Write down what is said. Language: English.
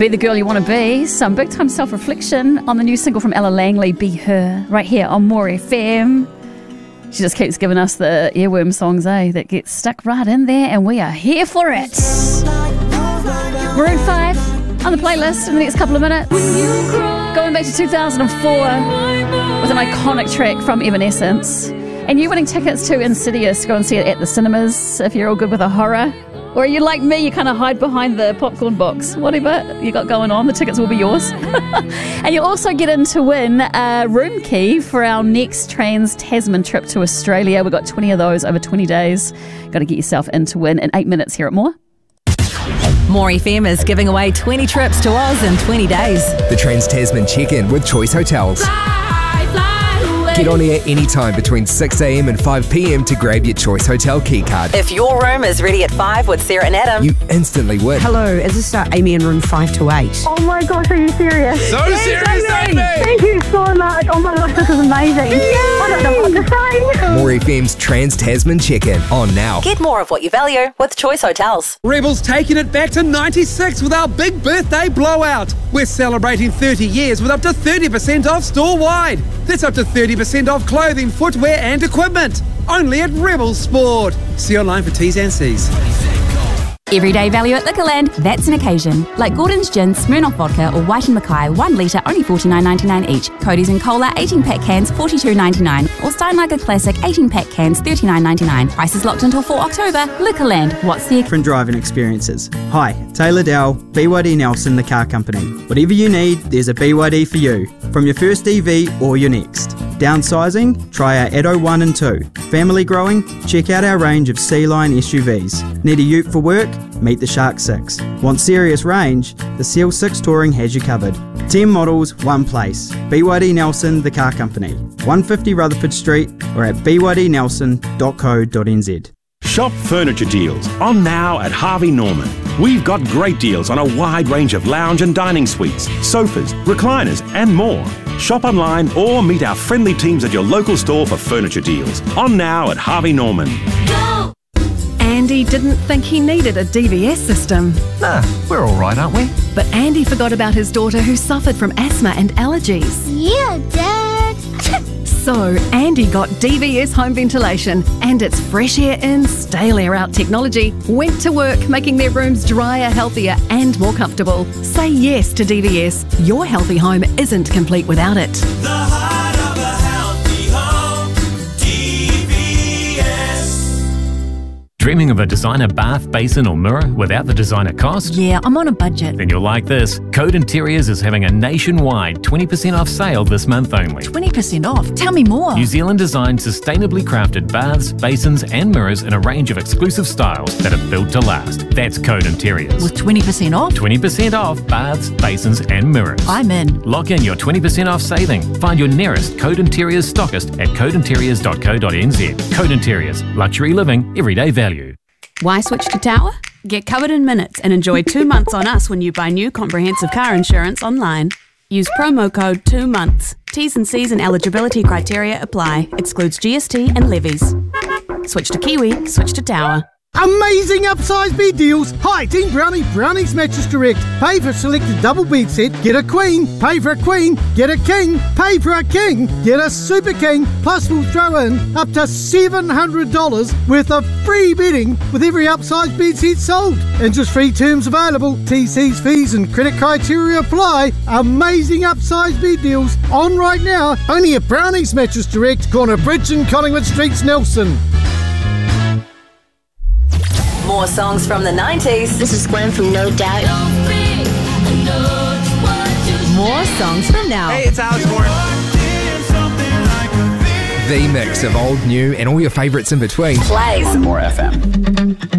Be the Girl You Want to Be. Some big time self-reflection on the new single from Ella Langley, Be Her, right here on More FM. She just keeps giving us the earworm songs, that get stuck right in there, and we are here for it. Maroon 5 on the playlist in the next couple of minutes. Going back to 2004 with an iconic track from Evanescence. And you winning tickets to Insidious. Go and see it at the cinemas if you're all good with a horror. Or are you like me, you kind of hide behind the popcorn box. Whatever you got going on, the tickets will be yours. And you'll also get in to win a room key for our next Trans-Tasman trip to Australia. We've got 20 of those over 20 days. Got to get yourself in to win in 8 minutes here at More. More FM is giving away 20 trips to Oz in 20 days. The Trans-Tasman Check-In with Choice Hotels. Get on air anytime between 6am and 5pm to grab your Choice Hotel key card. If your room is ready at 5 with Sarah and Adam, you instantly win. Hello, is this Amy in room 5 to 8? Oh my gosh, are you serious? So serious, Amy! Thank you so much. Oh my gosh, this is amazing. I don't know what to say. More FM's Trans-Tasman Check-In on now. get more of what you value with Choice Hotels. Rebel's taking it back to 96 with our big birthday blowout. We're celebrating 30 years with up to 30% off store-wide. That's up to 30% off clothing, footwear and equipment. Only at Rebel Sport. See online for T's and C's. Everyday value at Liquorland, that's an occasion. Like Gordon's Gin, Smirnoff Vodka or White & Mackay, 1 litre, only $49.99 each. Cody's and Cola, 18-pack cans, $42.99. Or Steinlager Classic, 18-pack cans, $39.99. Prices locked until 4 October. Liquorland, what's the... Different driving experiences. Hi, Taylor Dowell, BYD Nelson, the car company. Whatever you need, there's a BYD for you. From your first EV or your next. Downsizing? Try our Edo 1 and 2. Family growing? Check out our range of C-Line SUVs. Need a ute for work? Meet the Shark 6. Want serious range? The Seal 6 Touring has you covered. 10 models, one place. BYD Nelson, the car company. 150 Rutherford Street or at bydnelson.co.nz. Shop furniture deals on now at Harvey Norman. We've got great deals on a wide range of lounge and dining suites, sofas, recliners and more. Shop online or meet our friendly teams at your local store for furniture deals. On now at Harvey Norman. Go! Andy didn't think he needed a DVS system. Nah, we're all right, aren't we? But Andy forgot about his daughter who suffered from asthma and allergies. Yeah, Dad. So Andy got DVS home ventilation and its fresh air in, stale air out technology went to work making their rooms drier, healthier and more comfortable. Say yes to DVS. Your healthy home isn't complete without it. The heart of a healthy home, DVS. Dreaming of a designer bath, basin or mirror without the designer cost? Yeah, I'm on a budget. Then you'll like this. Code Interiors is having a nationwide 20% off sale this month only. 20% off? Tell me more. New Zealand designed sustainably crafted baths, basins and mirrors in a range of exclusive styles that are built to last. That's Code Interiors. With 20% off? 20% off baths, basins and mirrors. I'm in. Lock in your 20% off saving. Find your nearest Code Interiors stockist at codeinteriors.co.nz. Code Interiors. Luxury living, everyday value. Why switch to Tower? Get covered in minutes and enjoy 2 months on us when you buy new comprehensive car insurance online. Use promo code 2 months. T's and C's and eligibility criteria apply. Excludes GST and levies. Switch to Kiwi, switch to Tower. Amazing upsize bed deals. Hi, Team Brownie, Brownie's Mattress Direct. Pay for a selected double bed set, get a queen. Pay for a queen, get a king. Pay for a king, get a super king. Plus we'll throw in up to $700 worth of free bedding with every upsize bed set sold. Interest-free terms available. TC's fees and credit criteria apply. Amazing upsize bed deals on right now. Only at Brownie's Mattress Direct, corner Bridge and Collingwood Streets, Nelson. More songs from the 90s. This is Gwen from No Doubt. More songs from now. Hey, it's Alex Warren. The mix of old, new and all your favourites in between. Plays More FM.